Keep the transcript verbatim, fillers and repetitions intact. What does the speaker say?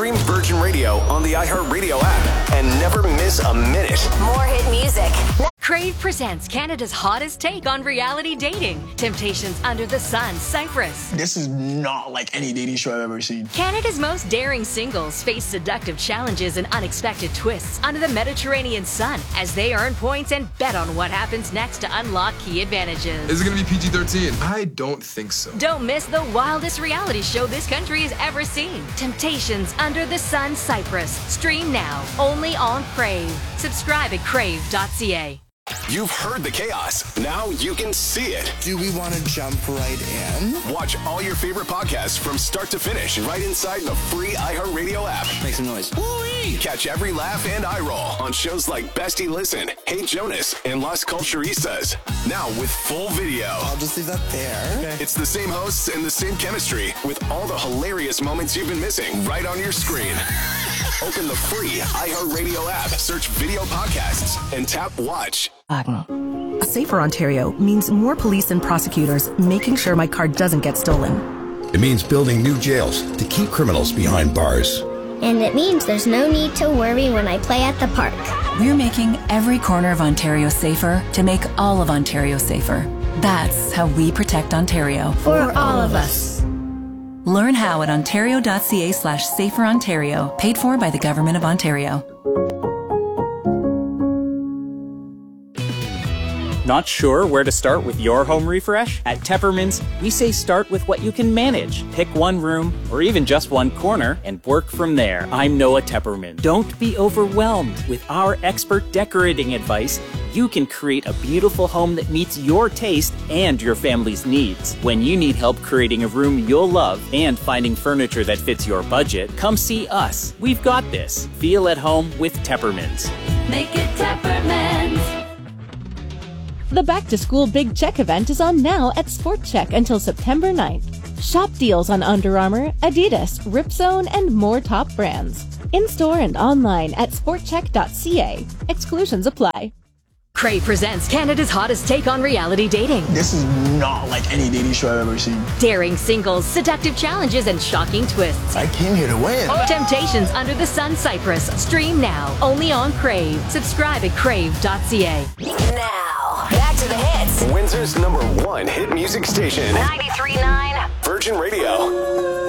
Stream Virgin Radio on the iHeartRadio app and never miss a minute. More hit music. Crave presents Canada's hottest take on reality dating. Temptations Under the Sun, Cyprus. This is not like any dating show I've ever seen. Canada's most daring singles face seductive challenges and unexpected twists under the Mediterranean sun as they earn points and bet on what happens next to unlock key advantages. Is it going to be P G thirteen? I don't think so. Don't miss the wildest reality show this country has ever seen. Temptations Under the Sun, Cyprus. Stream now, only on Crave. Subscribe at crave dot c a. You've heard the chaos. Now you can see it. Do we want to jump right in? Watch all your favorite podcasts from start to finish right inside the free iHeartRadio app. Make some noise. Woo-wee! Catch every laugh and eye roll on shows like Bestie Listen, Hey Jonas, and Las Culturistas. Now with full video. I'll just leave that there. Okay. It's the same hosts and the same chemistry with all the hilarious moments you've been missing right on your screen. Open the free iHeartRadio app, search video podcasts, and tap watch. Safer Ontario means more police and prosecutors making sure my car doesn't get stolen. It means building new jails to keep criminals behind bars. And it means there's no need to worry when I play at the park. We're making every corner of Ontario safer to make all of Ontario safer. That's how we protect Ontario. For all of us. Learn how at ontario.ca slash safer Ontario, paid for by the Government of Ontario. Not sure where to start with your home refresh? At Tepperman's, we say start with what you can manage. Pick one room, or even just one corner, and work from there. I'm Noah Tepperman. Don't be overwhelmed. With our expert decorating advice, you can create a beautiful home that meets your taste and your family's needs. When you need help creating a room you'll love and finding furniture that fits your budget, come see us. We've got this. Feel at home with Tepperman's. Make it Tepperman's. The Back to School Big Check event is on now at Sport Check until September ninth. Shop deals on Under Armour, Adidas, Ripzone, and more top brands. In-store and online at sport check dot c a. Exclusions apply. Crave presents Canada's hottest take on reality dating. This is not like any dating show I've ever seen. Daring singles, seductive challenges, and shocking twists. I came here to win. Temptations Under the Sun, Cyprus. Stream now, only on Crave. Subscribe at crave dot c a. Now, back to the hits. Windsor's number one hit music station. ninety-three point nine Virgin Radio.